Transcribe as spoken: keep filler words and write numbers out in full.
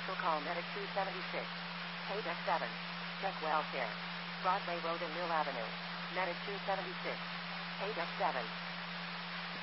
Special call Medic two seventy-six. Hey Deck seven. Check welfare. Broadway Road and Mill Avenue. Medic two seventy-six. Hey Deck seven.